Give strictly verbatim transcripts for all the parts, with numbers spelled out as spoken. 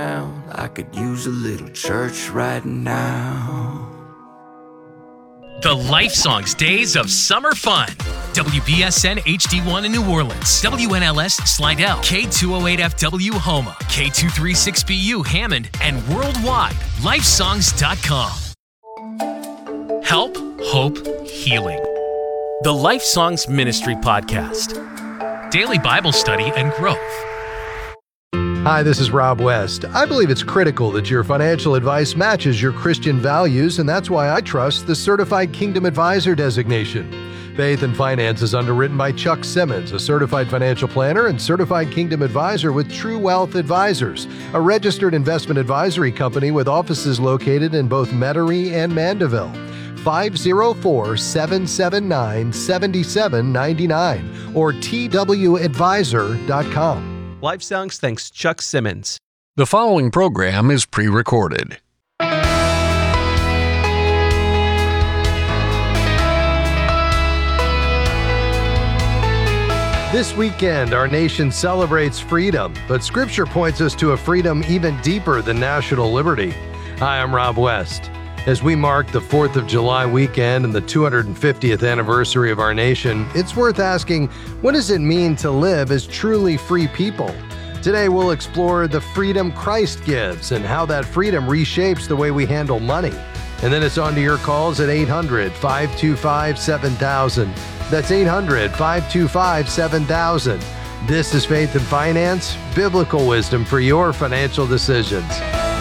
I could use a little church right now. The Life Songs Days of Summer Fun. W B S N H D one in New Orleans, W N L S Slidell, K two oh eight F W Houma, K two thirty-six B U Hammond, and worldwide, life songs dot com. Help, hope, healing. The Life Songs Ministry Podcast. Daily Bible study and growth. Hi, this is Rob West. I believe it's critical that your financial advice matches your Christian values, and that's why I trust the Certified Kingdom Advisor designation. Faith and Finance is underwritten by Chuck Simmons, a certified financial planner and certified Kingdom Advisor with True Wealth Advisors, a registered investment advisory company with offices located in both Metairie and Mandeville. five oh four, seven seven nine, seven seven nine nine or T W advisor dot com. Life Songs thanks Chuck Simmons. The following program is pre-recorded. This weekend, our nation celebrates freedom, but Scripture points us to a freedom even deeper than national liberty. Hi, I'm Rob West. As we mark the fourth of July weekend and the two hundred fiftieth anniversary of our nation, it's worth asking, what does it mean to live as truly free people? Today, we'll explore the freedom Christ gives and how that freedom reshapes the way we handle money. And then it's on to your calls at eight hundred, five two five, seven thousand. That's eight hundred, five two five, seven thousand. This is Faith and Finance, biblical wisdom for your financial decisions.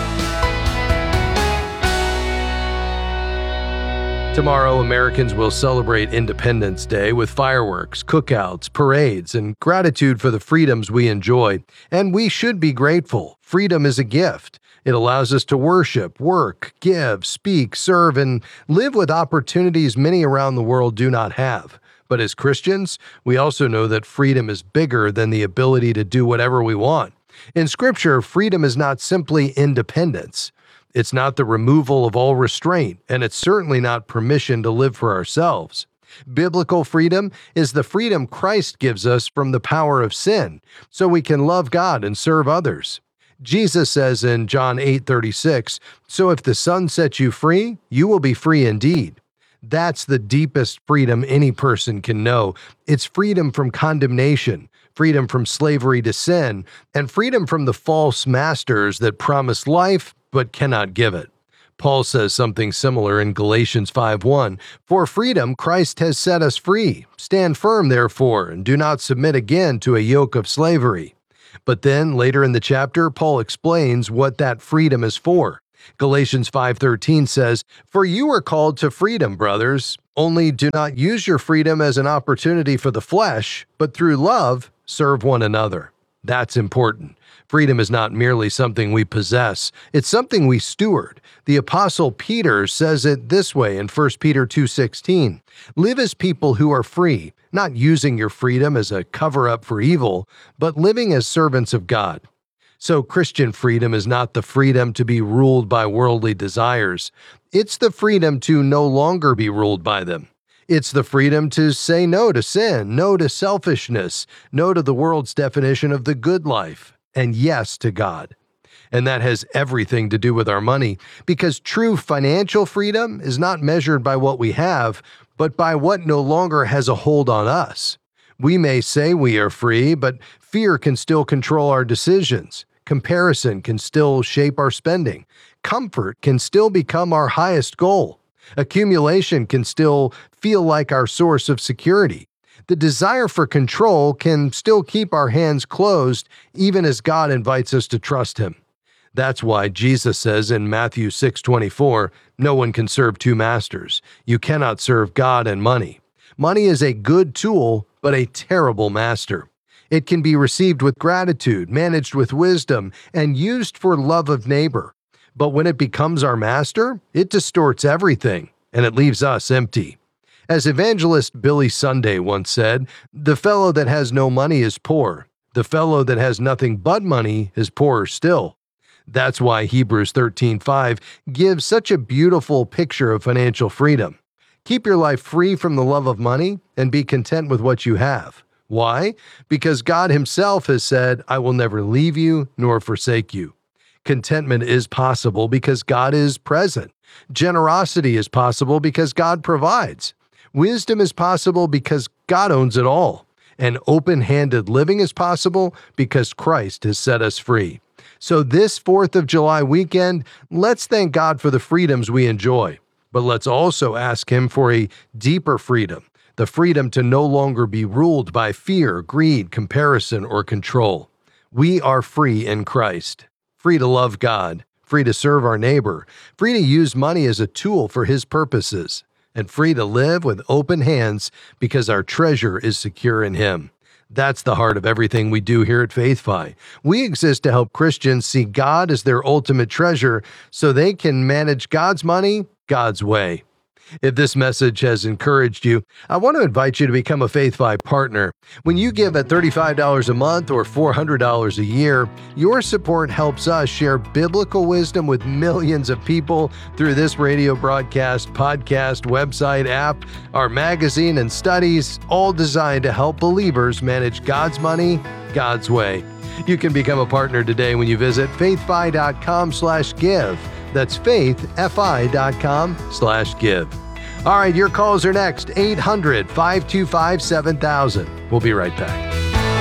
Tomorrow, Americans will celebrate Independence Day with fireworks, cookouts, parades, and gratitude for the freedoms we enjoy. And we should be grateful. Freedom is a gift. It allows us to worship, work, give, speak, serve, and live with opportunities many around the world do not have. But as Christians, we also know that freedom is bigger than the ability to do whatever we want. In Scripture, freedom is not simply independence. It's not the removal of all restraint, and it's certainly not permission to live for ourselves. Biblical freedom is the freedom Christ gives us from the power of sin, so we can love God and serve others. Jesus says in John eight thirty-six, "So if the Son sets you free, you will be free indeed." That's the deepest freedom any person can know. It's freedom from condemnation, freedom from slavery to sin, and freedom from the false masters that promise life but cannot give it. Paul says something similar in Galatians five one, "For freedom Christ has set us free. Stand firm, therefore, and do not submit again to a yoke of slavery." But then, later in the chapter, Paul explains what that freedom is for. Galatians five thirteen says, "For you are called to freedom, brothers. Only do not use your freedom as an opportunity for the flesh, but through love, serve one another." That's important. Freedom is not merely something we possess. It's something we steward. The Apostle Peter says it this way in First Peter two sixteen, "Live as people who are free, not using your freedom as a cover-up for evil, but living as servants of God." So Christian freedom is not the freedom to be ruled by worldly desires. It's the freedom to no longer be ruled by them. It's the freedom to say no to sin, no to selfishness, no to the world's definition of the good life, and yes to God. And that has everything to do with our money, because true financial freedom is not measured by what we have, but by what no longer has a hold on us. We may say we are free, but fear can still control our decisions. Comparison can still shape our spending. Comfort can still become our highest goal. Accumulation can still feel like our source of security. The desire for control can still keep our hands closed, even as God invites us to trust Him. That's why Jesus says in Matthew six twenty-four, "No one can serve two masters. You cannot serve God and money." Money is a good tool, but a terrible master. It can be received with gratitude, managed with wisdom, and used for love of neighbor. But when it becomes our master, it distorts everything, and it leaves us empty. As evangelist Billy Sunday once said, "The fellow that has no money is poor. The fellow that has nothing but money is poorer still." That's why Hebrews thirteen five gives such a beautiful picture of financial freedom. Keep your life free from the love of money and be content with what you have. Why? Because God Himself has said, "I will never leave you nor forsake you." Contentment is possible because God is present. Generosity is possible because God provides. Wisdom is possible because God owns it all. And open-handed living is possible because Christ has set us free. So this fourth of July weekend, let's thank God for the freedoms we enjoy. But let's also ask Him for a deeper freedom, the freedom to no longer be ruled by fear, greed, comparison, or control. We are free in Christ, free to love God, free to serve our neighbor, free to use money as a tool for His purposes, and free to live with open hands because our treasure is secure in Him. That's the heart of everything we do here at FaithFi. We exist to help Christians see God as their ultimate treasure so they can manage God's money God's way. If this message has encouraged you, I want to invite you to become a FaithFi partner. When you give at thirty-five dollars a month or four hundred dollars a year, your support helps us share biblical wisdom with millions of people through this radio broadcast, podcast, website, app, our magazine, and studies, all designed to help believers manage God's money God's way. You can become a partner today when you visit faithfi.com slash give. That's faithfi.com slash give. All right, your calls are next. eight hundred, five two five, seven thousand. We'll be right back.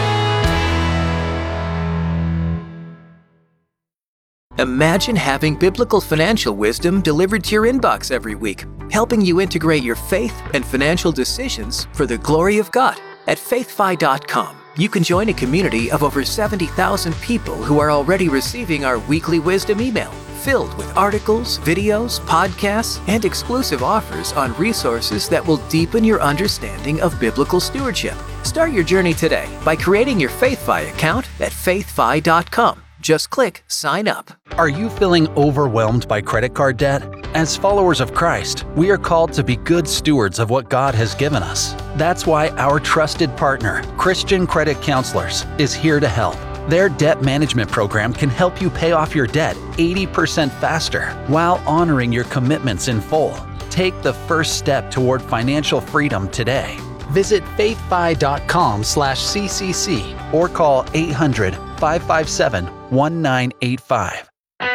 Imagine having biblical financial wisdom delivered to your inbox every week, helping you integrate your faith and financial decisions for the glory of God. At faithfi dot com, you can join a community of over seventy thousand people who are already receiving our weekly wisdom email, filled with articles, videos, podcasts, and exclusive offers on resources that will deepen your understanding of biblical stewardship. Start your journey today by creating your FaithFi account at faithfi dot com. Just click Sign Up. Are you feeling overwhelmed by credit card debt? As followers of Christ, we are called to be good stewards of what God has given us. That's why our trusted partner, Christian Credit Counselors, is here to help. Their debt management program can help you pay off your debt eighty percent faster while honoring your commitments in full. Take the first step toward financial freedom today. Visit faithfi.com slash ccc or call eight hundred, five five seven, one nine eight five.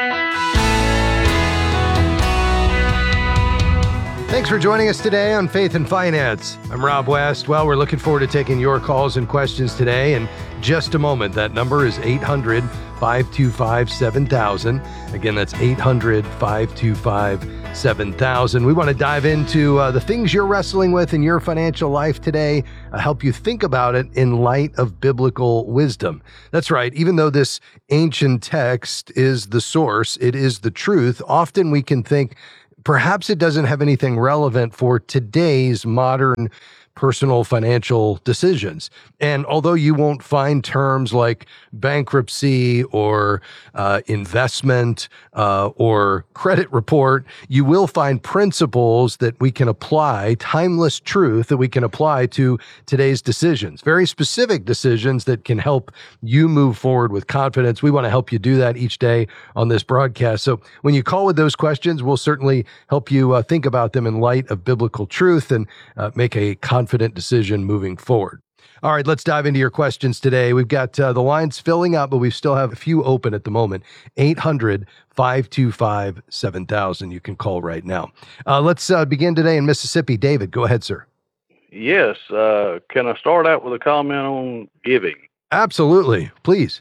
Thanks for joining us today on Faith and Finance. I'm Rob West. Well, we're looking forward to taking your calls and questions today. In just a moment, that number is eight hundred, five two five, seven thousand. Again, that's eight hundred, five two five, seven thousand. We want to dive into uh, the things you're wrestling with in your financial life today, uh, help you think about it in light of biblical wisdom. That's right. Even though this ancient text is the source, it is the truth, often we can think, perhaps it doesn't have anything relevant for today's modern personal financial decisions. And although you won't find terms like bankruptcy or uh, investment uh, or credit report, you will find principles that we can apply, timeless truth that we can apply to today's decisions, very specific decisions that can help you move forward with confidence. We want to help you do that each day on this broadcast. So when you call with those questions, we'll certainly help you uh, think about them in light of biblical truth and uh, make a confident decision moving forward. All right, let's dive into your questions today. We've got uh, the lines filling up, but we still have a few open at the moment. eight hundred, five two five, seven thousand. You can call right now. Uh, let's uh, begin today in Mississippi. David, go ahead, sir. Yes. Uh, can I start out with a comment on giving? Absolutely. Please.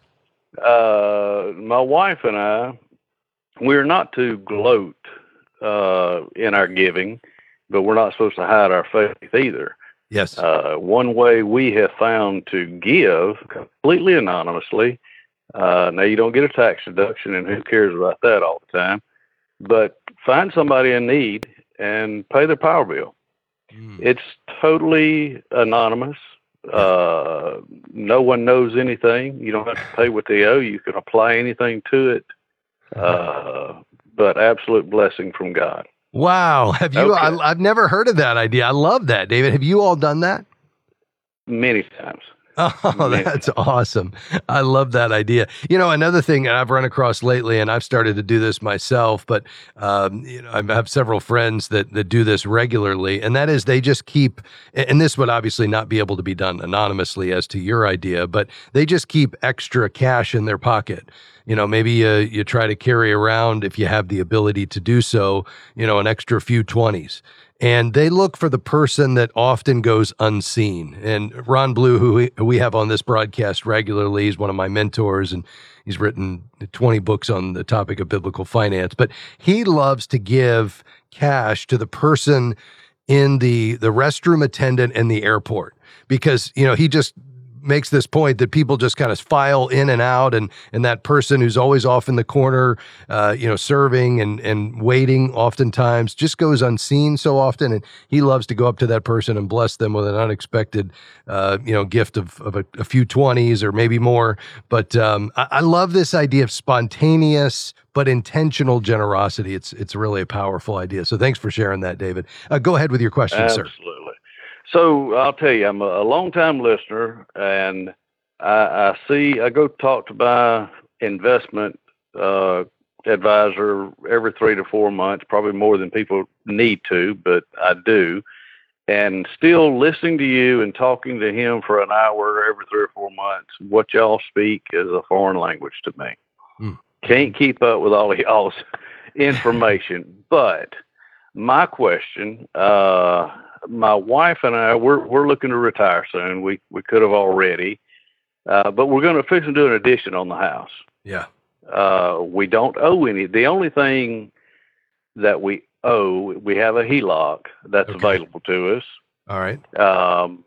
Uh, my wife and I, we're not to gloat uh, in our giving, but we're not supposed to hide our faith either. Yes. Uh, one way we have found to give completely anonymously, uh, now you don't get a tax deduction, and who cares about that all the time, but find somebody in need and pay their power bill. Mm. It's totally anonymous. Uh, no one knows anything. You don't have to pay what they owe. You can apply anything to it, uh, but absolute blessing from God. Wow. Have you, Okay. I, I've never heard of that idea. I love that, David. Have you all done that? Many times. Oh, that's awesome. I love that idea. You know, another thing that I've run across lately, and I've started to do this myself, but um, you know, I have several friends that that do this regularly, and that is they just keep, and this would obviously not be able to be done anonymously as to your idea, but they just keep extra cash in their pocket. You know, maybe uh, you try to carry around, if you have the ability to do so, you know, an extra few twenties. And they look for the person that often goes unseen. And Ron Blue, who we, who we have on this broadcast regularly, is one of my mentors, and he's written twenty books on the topic of biblical finance. But he loves to give cash to the person in the, the restroom attendant in the airport, because, you know, he just makes this point that people just kind of file in and out, and and that person who's always off in the corner, uh, you know, serving and and waiting, oftentimes just goes unseen so often. And he loves to go up to that person and bless them with an unexpected, uh, you know, gift of of a, a few twenties or maybe more. But um, I, I love this idea of spontaneous but intentional generosity. It's it's really a powerful idea. So thanks for sharing that, David. Uh, go ahead with your question, Absolutely. sir. So I'll tell you, I'm a, a long-time listener, and I, I see, I go talk to my investment uh, advisor every three to four months, probably more than people need to, but I do. And still listening to you and talking to him for an hour every three or four months, what y'all speak is a foreign language to me. Hmm. Can't keep up with all of y'all's information. But my question, uh, my wife and I, we're we're looking to retire soon. We we could have already, uh, but we're going to fix and do an addition on the house. Yeah. Uh, we don't owe any. The only thing that we owe, we have a H E L O C that's Okay. available to us. All right. Um,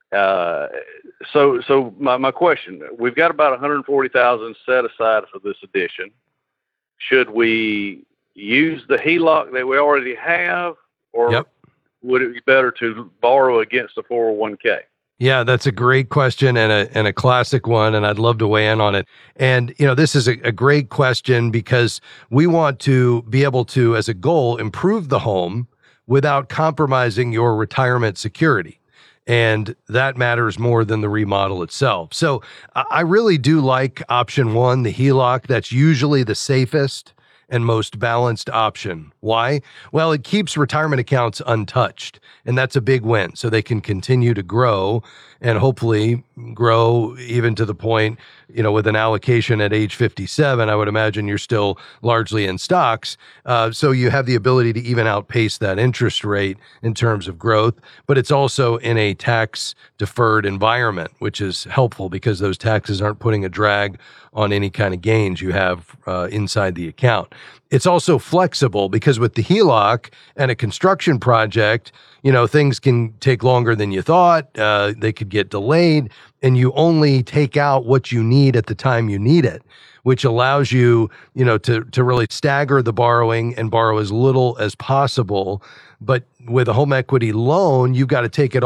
uh, so so my my question: we've got about one hundred forty thousand set aside for this addition. Should we use the H E L O C that we already have, or Yep. would it be better to borrow against a four oh one k? Yeah, that's a great question and a and a classic one, and I'd love to weigh in on it. And, you know, this is a, a great question because we want to be able to, as a goal, improve the home without compromising your retirement security. And that matters more than the remodel itself. So I I really do like option one, the H E L O C. That's usually the safest and most balanced option. Why? Well, it keeps retirement accounts untouched, and that's a big win. So they can continue to grow and hopefully grow even to the point, you know, with an allocation at age fifty-seven, I would imagine you're still largely in stocks. Uh, so you have the ability to even outpace that interest rate in terms of growth, but it's also in a tax deferred environment, which is helpful because those taxes aren't putting a drag on any kind of gains you have uh, inside the account. It's also flexible because with the H E L O C and a construction project, you know, things can take longer than you thought. Uh, they could get delayed, and you only take out what you need at the time you need it, which allows you, you know, to to really stagger the borrowing and borrow as little as possible. But with a home equity loan, you've got to take it